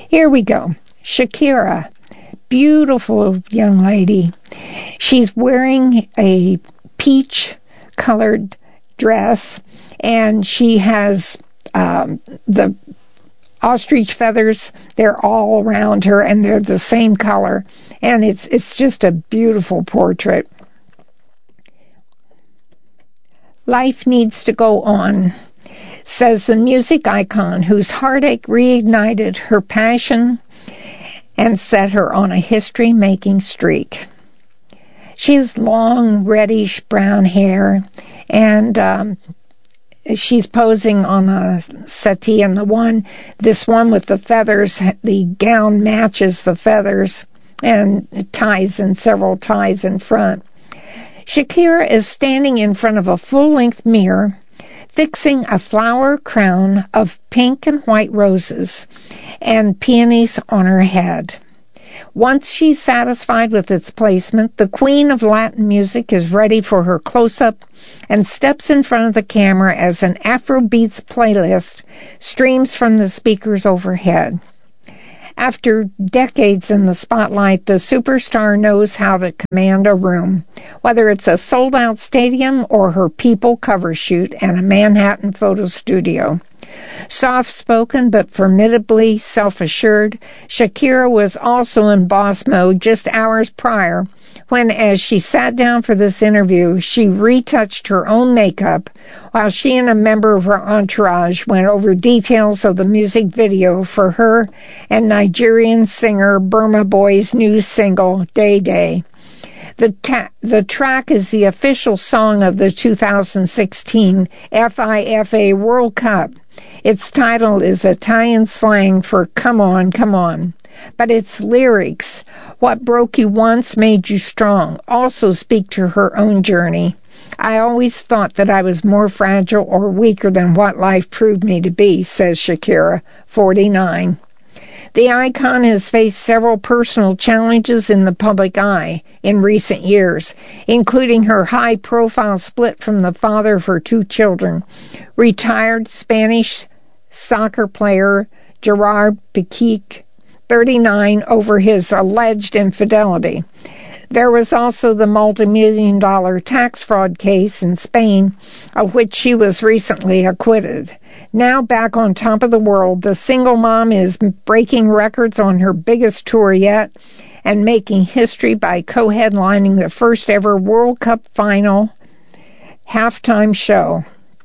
Here we go. Shakira, beautiful young lady. She's wearing a peach-colored dress, and she has the ostrich feathers. They're all around her, and they're the same color. And it's just a beautiful portrait. Life needs to go on, says the music icon whose heartache reignited her passion and set her on a history-making streak. She has long, reddish brown hair, and she's posing on a settee, and this one with the feathers, the gown matches the feathers, and several ties in front. Shakira is standing in front of a full-length mirror, fixing a flower crown of pink and white roses and peonies on her head. Once she's satisfied with its placement, the queen of Latin music is ready for her close-up and steps in front of the camera as an Afrobeats playlist streams from the speakers overhead. After decades in the spotlight, the superstar knows how to command a room, whether it's a sold-out stadium or her People cover shoot at a Manhattan photo studio. Soft-spoken but formidably self-assured, Shakira was also in boss mode just hours prior when, as she sat down for this interview, she retouched her own makeup while she and a member of her entourage went over details of the music video for her and Nigerian singer Burma Boy's new single, Day Day. The track is the official song of the 2016 FIFA World Cup. Its title is Italian slang for "Come on, come on." But its lyrics, "What broke you once made you strong," also speak to her own journey. "I always thought that I was more fragile or weaker than what life proved me to be," says Shakira, 49. The icon has faced several personal challenges in the public eye in recent years, including her high-profile split from the father of her two children, retired Spanish soccer player Gerard Piqué, 39, over his alleged infidelity. There was also the multi-million-dollar tax fraud case in Spain, of which she was recently acquitted. Now back on top of the world, the single mom is breaking records on her biggest tour yet and making history by co-headlining the first ever World Cup final halftime show.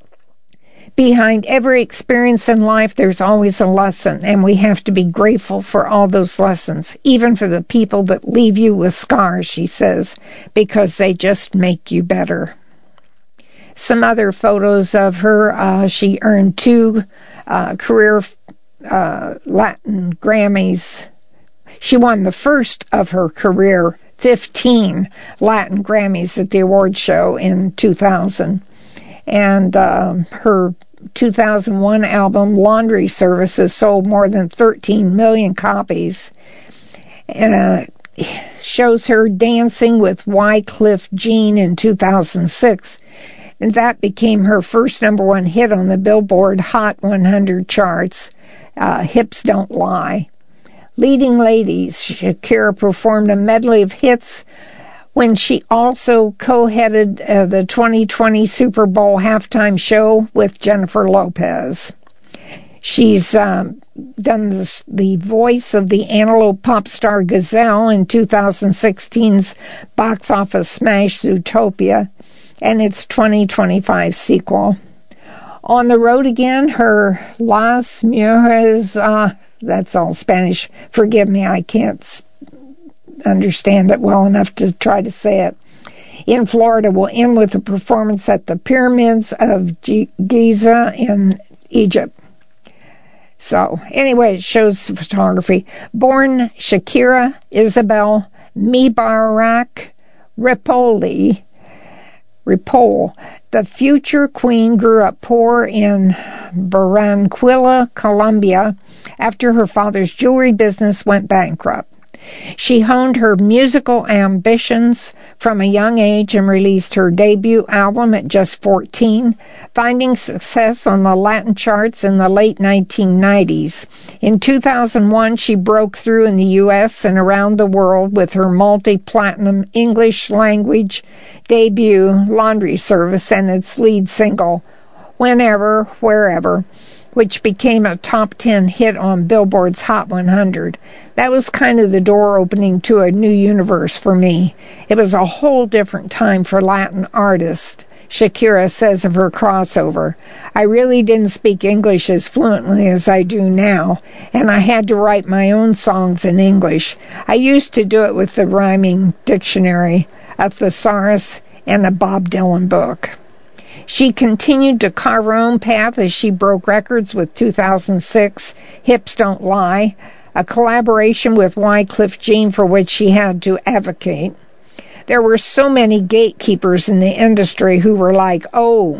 Behind every experience in life, there's always a lesson, and we have to be grateful for all those lessons, even for the people that leave you with scars, she says, because they just make you better. Some other photos of her, she earned 2 career Latin Grammys. She won the first of her career 15 Latin Grammys at the award show in 2000. And her 2001 album, Laundry Services, sold more than 13 million copies. Shows her dancing with Wyclef Jean in 2006. And that became her first #1 hit on the Billboard Hot 100 charts, Hips Don't Lie. Leading Ladies, Shakira performed a medley of hits when she also co-headed the 2020 Super Bowl halftime show with Jennifer Lopez. She's done the voice of the antelope pop star Gazelle in 2016's box office smash Zootopia and its 2025 sequel. On the road again, her Las Mujeres, that's all Spanish. Forgive me, I can't understand it well enough to try to say it. In Florida, will end with a performance at the Pyramids of Giza in Egypt. So, anyway, it shows photography. Born Shakira Isabel Mebarak Ripoll, the future queen grew up poor in Barranquilla, Colombia, after her father's jewelry business went bankrupt. She honed her musical ambitions from a young age and released her debut album at just 14, finding success on the Latin charts in the late 1990s. In 2001, she broke through in the U.S. and around the world with her multi-platinum English language debut, Laundry Service, and its lead single, Whenever, Wherever, which became a top 10 hit on Billboard's Hot 100. That was kind of the door opening to a new universe for me. It was a whole different time for Latin artists, Shakira says of her crossover. I really didn't speak English as fluently as I do now, and I had to write my own songs in English. I used to do it with the rhyming dictionary, a thesaurus, and a Bob Dylan book. She continued to carve her own path as she broke records with 2006 Hips Don't Lie, a collaboration with Wyclef Jean for which she had to advocate. There were so many gatekeepers in the industry who were like, oh,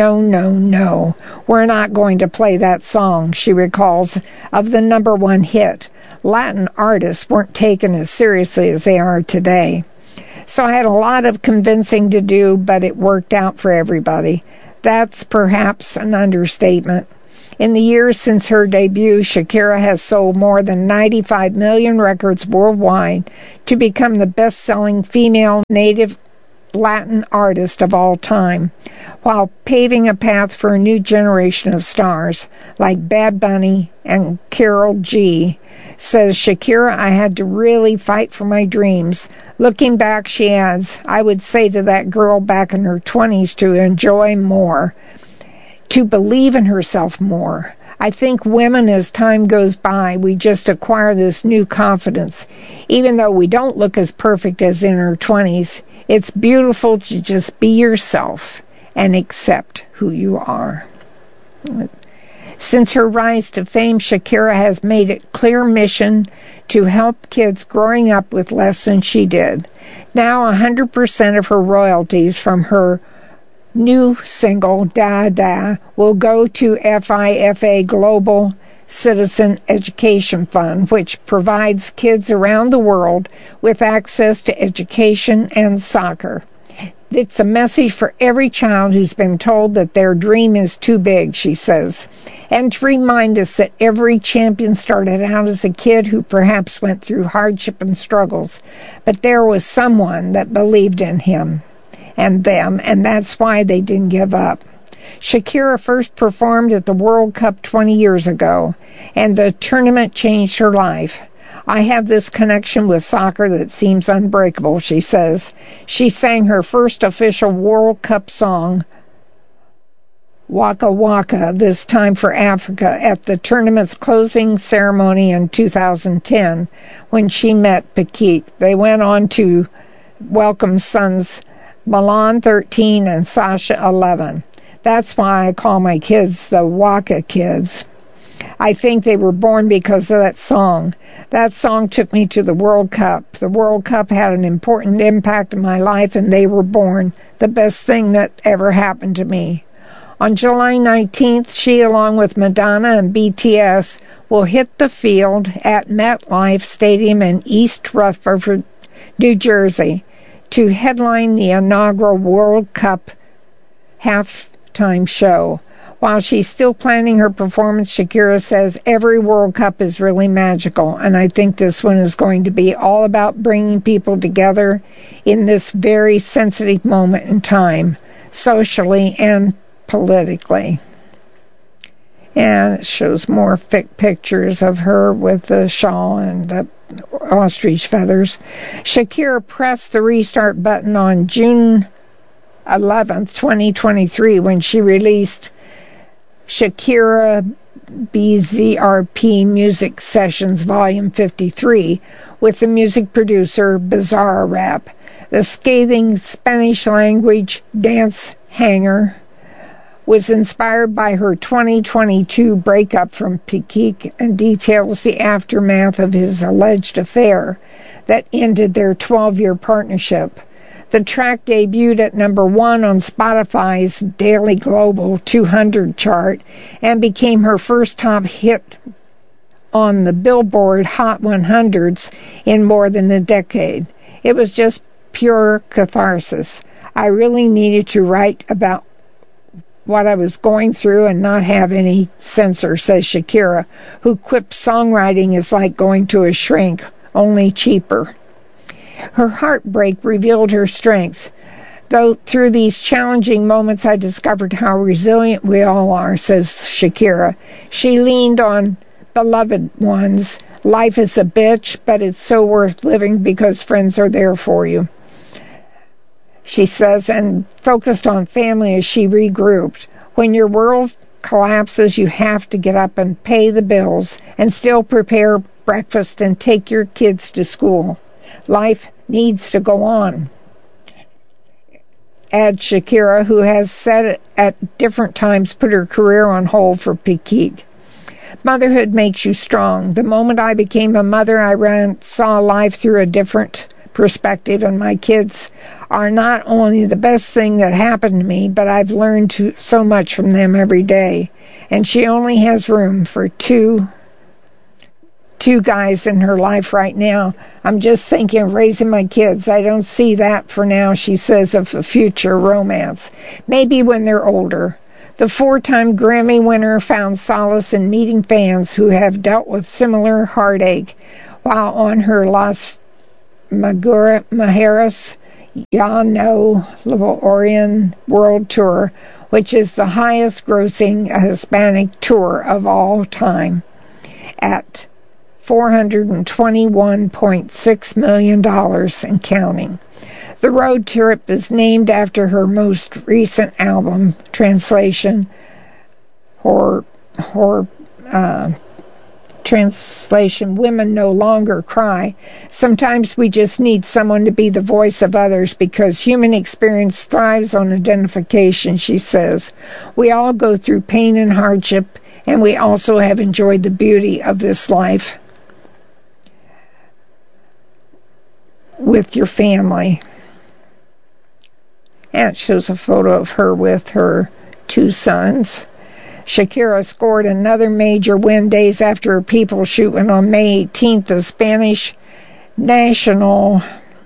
no, we're not going to play that song, she recalls, of the number one hit. Latin artists weren't taken as seriously as they are today. So I had a lot of convincing to do, but it worked out for everybody. That's perhaps an understatement. In the years since her debut, Shakira has sold more than 95 million records worldwide to become the best-selling female native Latin artist of all time, while paving a path for a new generation of stars like Bad Bunny and Karol G. Says Shakira, I had to really fight for my dreams. Looking back, she adds, I would say to that girl back in her 20s to enjoy more, to believe in herself more. I think women, as time goes by, we just acquire this new confidence. Even though we don't look as perfect as in our 20s, it's beautiful to just be yourself and accept who you are. Since her rise to fame, Shakira has made it clear mission to help kids growing up with less than she did. Now 100% of her royalties from her new single, Da Da, will go to FIFA Global Citizen Education Fund, which provides kids around the world with access to education and soccer. It's a message for every child who's been told that their dream is too big, she says, and to remind us that every champion started out as a kid who perhaps went through hardship and struggles, but there was someone that believed in him and them, and that's why they didn't give up. Shakira first performed at the World Cup 20 years ago, and the tournament changed her life. I have this connection with soccer that seems unbreakable, she says. She sang her first official World Cup song, Waka Waka, this time for Africa, at the tournament's closing ceremony in 2010 when she met Piqué. They went on to welcome sons Milan 13 and Sasha 11. That's why I call my kids the Waka kids. I think they were born because of that song. That song took me to the World Cup. The World Cup had an important impact in my life, and they were born. The best thing that ever happened to me. On July 19th, she, along with Madonna and BTS, will hit the field at MetLife Stadium in East Rutherford, New Jersey, to headline the inaugural World Cup halftime show. While she's still planning her performance, Shakira says every World Cup is really magical, and I think this one is going to be all about bringing people together in this very sensitive moment in time, socially and politically. And it shows more pictures of her with the shawl and the ostrich feathers. Shakira pressed the restart button on June 11th, 2023, when she released Shakira BZRP Music Sessions Volume 53 with the music producer Bizarre Rap. The scathing Spanish language dance hanger was inspired by her 2022 breakup from Piqué and details the aftermath of his alleged affair that ended their 12-year partnership. The track debuted at number 1 on Spotify's Daily Global 200 chart and became her first top hit on the Billboard Hot 100s in more than a decade. It was just pure catharsis. I really needed to write about what I was going through and not have any censor, says Shakira, who quips songwriting is like going to a shrink, only cheaper. Her heartbreak revealed her strength. Though through these challenging moments I discovered how resilient we all are, says Shakira. She leaned on beloved ones. Life is a bitch, but it's so worth living because friends are there for you, she says, and focused on family as she regrouped. When your world collapses, you have to get up and pay the bills and still prepare breakfast and take your kids to school. Life needs to go on, adds Shakira, who has said at different times put her career on hold for Piquet. Motherhood makes you strong. The moment I became a mother, I saw life through a different perspective, and my kids are not only the best thing that happened to me, but I've learned so much from them every day. And she only has room for two guys in her life right now. I'm just thinking of raising my kids. I don't see that for now, she says, of a future romance. Maybe when they're older. The 4-time Grammy winner found solace in meeting fans who have dealt with similar heartache while on her Las Mujeres Ya No Lo Orion World Tour, which is the highest grossing Hispanic tour of all time, at $421.6 million and counting. The road trip is named after her most recent album, Translation, Translation, Women No Longer Cry. Sometimes we just need someone to be the voice of others because human experience thrives on identification, she says. We all go through pain and hardship, and we also have enjoyed the beauty of this life with your family. And it shows a photo of her with her 2 sons. Shakira scored another major win days after her People shoot, when on May 18th, the Spanish National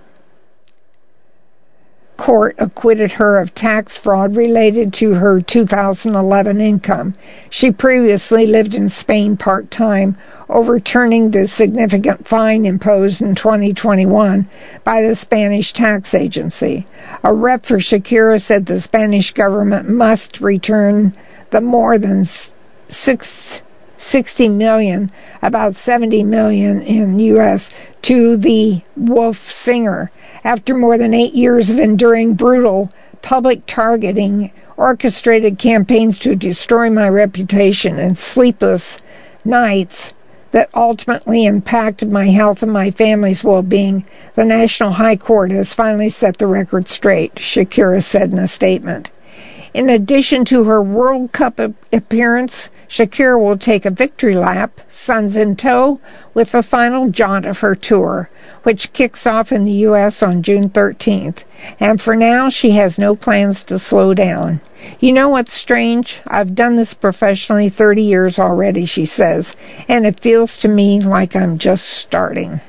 Court acquitted her of tax fraud related to her 2011 income. She previously lived in Spain part-time, overturning the significant fine imposed in 2021 by the Spanish tax agency. A rep for Shakira said the Spanish government must return the more than 60 million, about 70 million in U.S., to the Wolf singer. After more than 8 years of enduring brutal public targeting, orchestrated campaigns to destroy my reputation, and sleepless nights that ultimately impacted my health and my family's well-being, the National High Court has finally set the record straight, Shakira said in a statement. In addition to her World Cup appearance, Shakira will take a victory lap, sons in tow, with the final jaunt of her tour, which kicks off in the U.S. on June 13th. And for now, she has no plans to slow down. You know what's strange? I've done this professionally 30 years already, she says, and it feels to me like I'm just starting.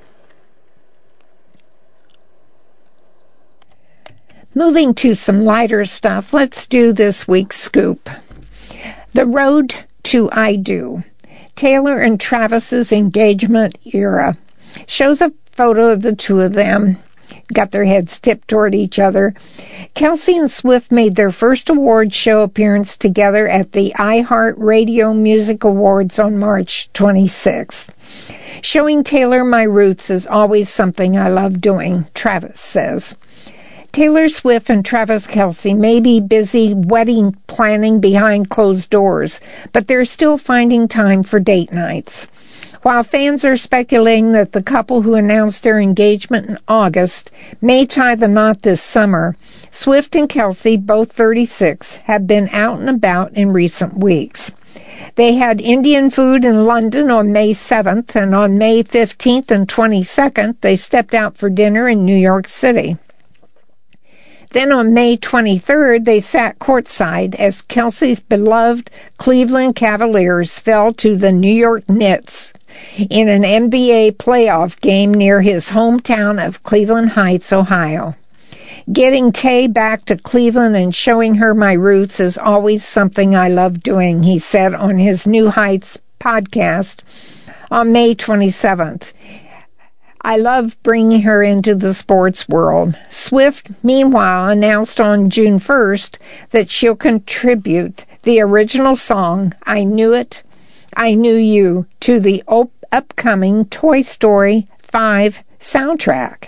Moving to some lighter stuff, let's do this week's scoop. The road to I Do. Taylor and Travis's engagement era. Shows a photo of the two of them. Got their heads tipped toward each other. Kelsey and Swift made their first award show appearance together at the iHeart Radio Music Awards on March 26th. Showing Taylor my roots is always something I love doing, Travis says. Taylor Swift and Travis Kelce may be busy wedding planning behind closed doors, but they're still finding time for date nights. While fans are speculating that the couple who announced their engagement in August may tie the knot this summer, Swift and Kelce, both 36, have been out and about in recent weeks. They had Indian food in London on May 7th, and on May 15th and 22nd, they stepped out for dinner in New York City. Then on May 23rd, they sat courtside as Kelsey's beloved Cleveland Cavaliers fell to the New York Knicks in an NBA playoff game near his hometown of Cleveland Heights, Ohio. Getting Tay back to Cleveland and showing her my roots is always something I love doing, he said on his New Heights podcast on May 27th. I love bringing her into the sports world. Swift, meanwhile, announced on June 1st that she'll contribute the original song, I Knew It, I Knew You, to the upcoming Toy Story 5 soundtrack.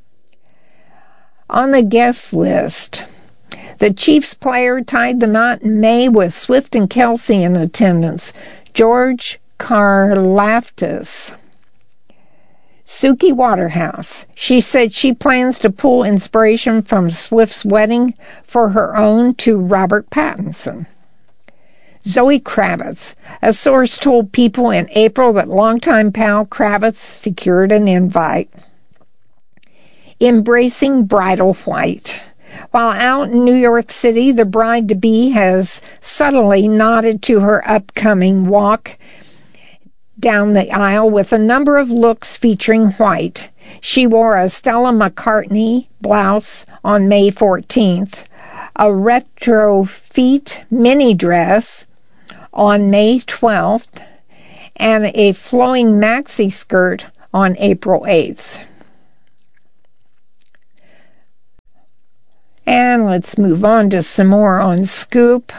On the guest list, the Chiefs player tied the knot in May with Swift and Kelsey in attendance. George Karlaftis. Suki Waterhouse. She said she plans to pull inspiration from Swift's wedding for her own to Robert Pattinson. Zoe Kravitz. A source told People in April that longtime pal Kravitz secured an invite. Embracing bridal white. While out in New York City, the bride-to-be has subtly nodded to her upcoming walk down the aisle with a number of looks featuring white. She wore a Stella McCartney blouse on May 14th, a retro feet mini dress on May 12th, and a flowing maxi skirt on April 8th. And let's move on to some more on Scoop.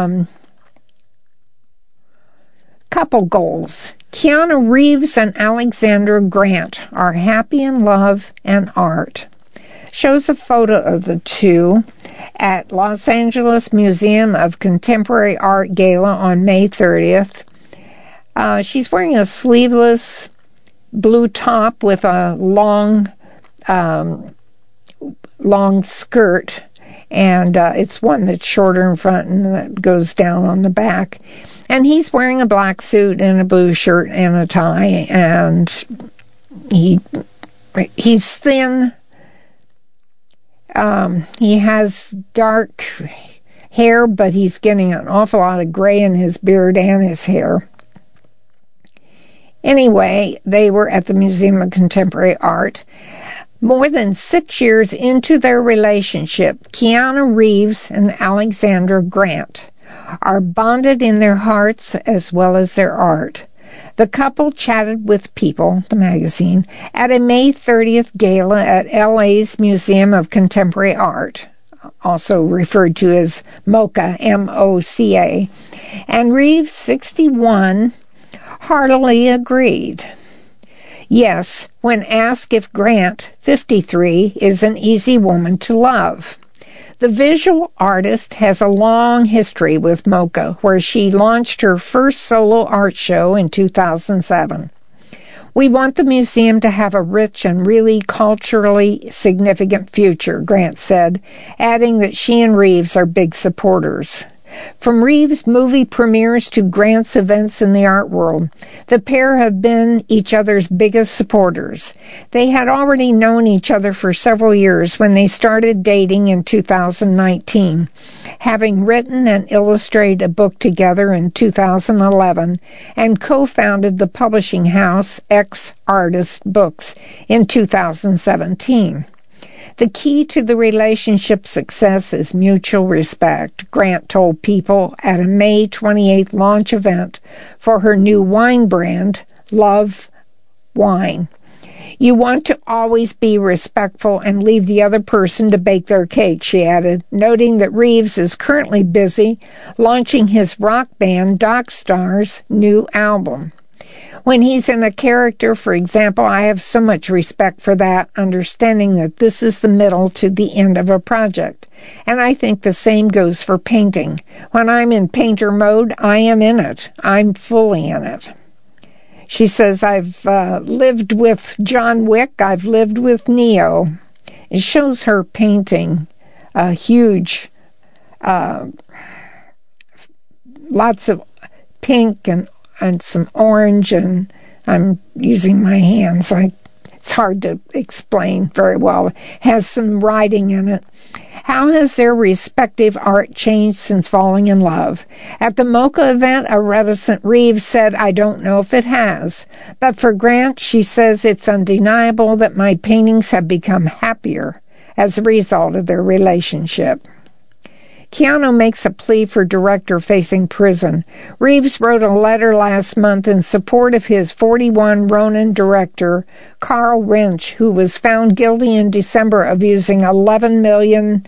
Couple goals. Keanu Reeves and Alexandra Grant are happy in love and art. Shows a photo of the two at Los Angeles Museum of Contemporary Art Gala on May 30th. She's wearing a sleeveless blue top with a long skirt, and it's one that's shorter in front and that goes down on the back. And he's wearing a black suit and a blue shirt and a tie, and he's thin. He has dark hair, but he's getting an awful lot of gray in his beard and his hair. Anyway, they were at the Museum of Contemporary Art. More than 6 years into their relationship, Keanu Reeves and Alexandra Grant are bonded in their hearts as well as their art. The couple chatted with People, the magazine, at a May 30th gala at LA's Museum of Contemporary Art, also referred to as MoCA, M-O-C-A, and Reeves, 61, heartily agreed. Yes, when asked if Grant, 53, is an easy woman to love. The visual artist has a long history with MoCA, where she launched her first solo art show in 2007. We want the museum to have a rich and really culturally significant future, Grant said, adding that she and Reeves are big supporters. From Reeves' movie premieres to Grant's events in the art world, the pair have been each other's biggest supporters. They had already known each other for several years when they started dating in 2019, having written and illustrated a book together in 2011 and co-founded the publishing house X Artist Books in 2017. The key to the relationship's success is mutual respect, Grant told People at a May 28th launch event for her new wine brand, Love Wine. You want to always be respectful and leave the other person to bake their cake, she added, noting that Reeves is currently busy launching his rock band Doc Star's new album. When he's in a character, for example, I have so much respect for that, understanding that this is the middle to the end of a project. And I think the same goes for painting. When I'm in painter mode, I am in it. I'm fully in it. She says, I've lived with John Wick. I've lived with Neo. It shows her painting a huge, lots of pink and some orange, and I'm using my hands. It's It's hard to explain very well. It has some writing in it. How has their respective art changed since falling in love? At the MoCA event, a reticent Reeves said, "I don't know if it has. But for Grant, she says it's undeniable that my paintings have become happier as a result of their relationship." Keanu makes a plea for director facing prison. Reeves wrote a letter last month in support of his 41 Ronin director, Carl Wrench, who was found guilty in December of using $11 million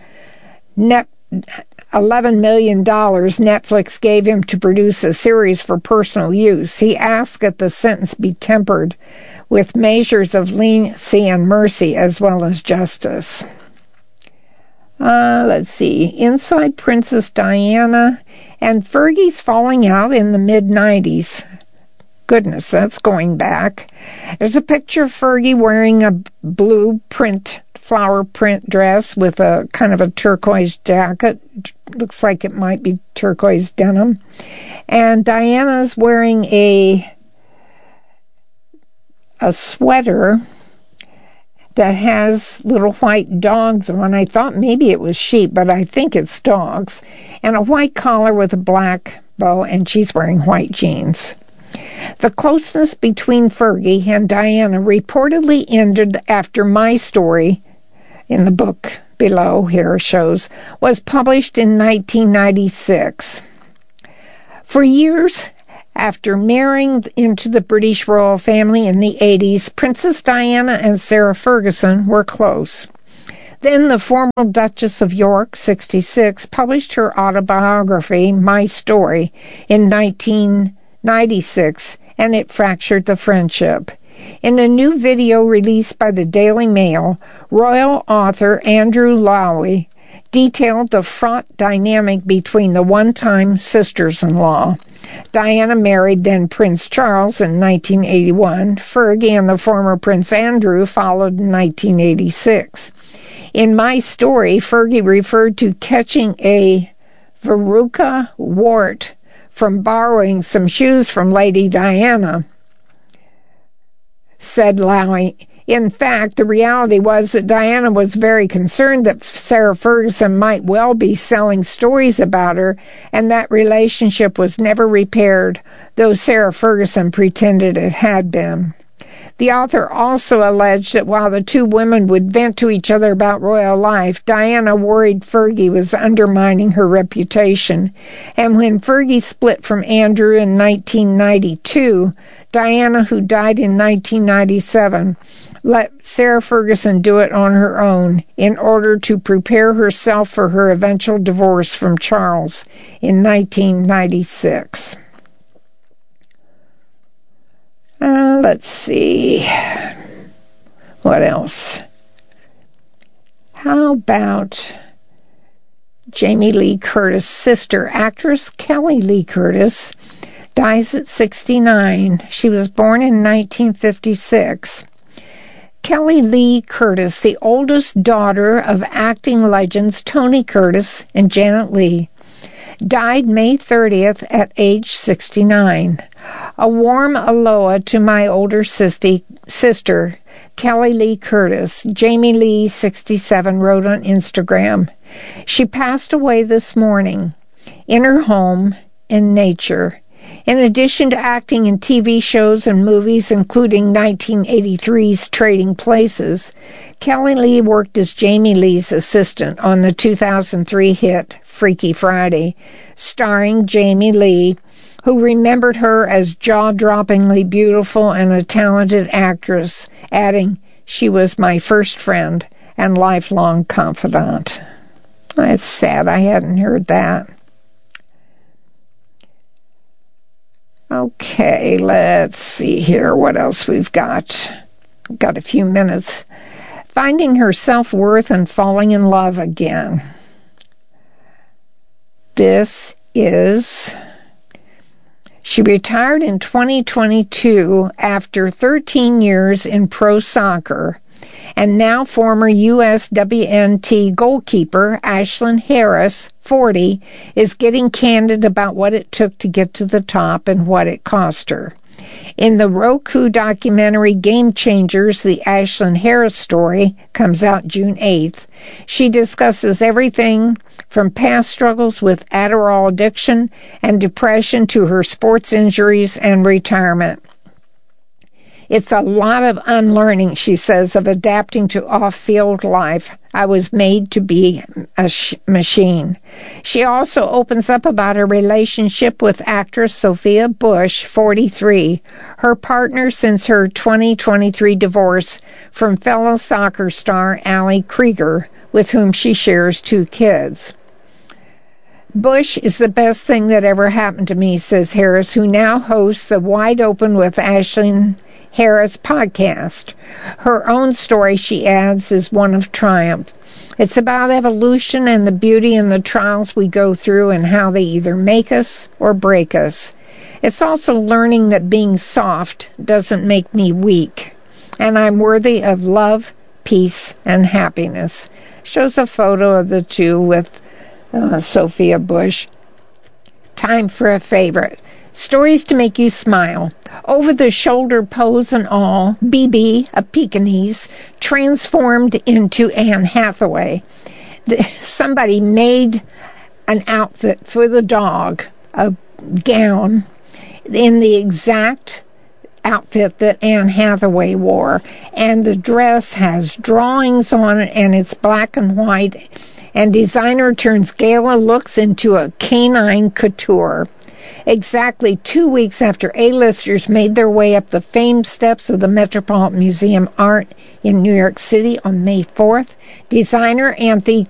Netflix gave him to produce a series for personal use. He asked that the sentence be tempered with measures of leniency and mercy as well as justice. Let's see. Inside Princess Diana and Fergie's falling out in the mid-90s. Goodness, that's going back. There's a picture of Fergie wearing a blue flower print dress with a kind of a turquoise jacket. Looks like it might be turquoise denim. And Diana's wearing a sweater that has little white dogs on. I thought maybe it was sheep, but I think it's dogs. And a white collar with a black bow, and she's wearing white jeans. The closeness between Fergie and Diana reportedly ended after My Story, in the book below here shows, was published in 1996. For years after marrying into the British royal family in the 80s, Princess Diana and Sarah Ferguson were close. Then the former Duchess of York, 66, published her autobiography, My Story, in 1996, and it fractured the friendship. In a new video released by the Daily Mail, royal author Andrew Lowy detailed the fraught dynamic between the one-time sisters-in-law. Diana married then Prince Charles in 1981. Fergie and the former Prince Andrew followed in 1986. In My Story, Fergie referred to catching a verruca wart from borrowing some shoes from Lady Diana, said Lowy. In fact, the reality was that Diana was very concerned that Sarah Ferguson might well be selling stories about her, and that relationship was never repaired, though Sarah Ferguson pretended it had been. The author also alleged that while the two women would vent to each other about royal life, Diana worried Fergie was undermining her reputation. And when Fergie split from Andrew in 1992, Diana, who died in 1997, let Sarah Ferguson do it on her own in order to prepare herself for her eventual divorce from Charles in 1996. Let's see. What else? How about Jamie Lee Curtis' sister, actress Kelly Lee Curtis, dies at 69. She was born in 1956. Kelly Lee Curtis, the oldest daughter of acting legends Tony Curtis and Janet Leigh, died May 30th at age 69. A warm aloha to my older sister, Kelly Lee Curtis, Jamie Lee, 67, wrote on Instagram. She passed away this morning in her home in nature. In addition to acting in TV shows and movies, including 1983's Trading Places, Kelly Lee worked as Jamie Lee's assistant on the 2003 hit Freaky Friday, starring Jamie Lee, who remembered her as jaw-droppingly beautiful and a talented actress, adding, "She was my first friend and lifelong confidant." It's sad I hadn't heard that. Okay, let's see here what else we've got. Got a few minutes. Finding her self-worth and falling in love again. This is... She retired in 2022 after 13 years in pro soccer, and now former USWNT goalkeeper Ashlyn Harris, 40, is getting candid about what it took to get to the top and what it cost her. In the Roku documentary Game Changers, the Ashlyn Harris story comes out June 8th. She discusses everything from past struggles with Adderall addiction and depression to her sports injuries and retirement. It's a lot of unlearning, she says, of adapting to off-field life. I was made to be a machine. She also opens up about her relationship with actress Sophia Bush, 43, her partner since her 2023 divorce from fellow soccer star Ali Krieger, with whom she shares 2 kids. Bush is the best thing that ever happened to me, says Harris, who now hosts the Wide Open with Ashlyn Harris podcast. Her own story, she adds, is one of triumph. It's about evolution and the beauty and the trials we go through and how they either make us or break us. It's also learning that being soft doesn't make me weak, and I'm worthy of love, peace, and happiness. Shows a photo of the two with Sophia Bush. Time for a favorite. Stories to make you smile. Over-the-shoulder pose and all, BB, a Pekingese, transformed into Anne Hathaway. Somebody made an outfit for the dog, a gown, in the exact outfit that Anne Hathaway wore. And the dress has drawings on it, and it's black and white. And designer turns gala looks into a canine couture. Exactly 2 weeks after A-listers made their way up the famed steps of the Metropolitan Museum Art in New York City on May 4th, designer Anthony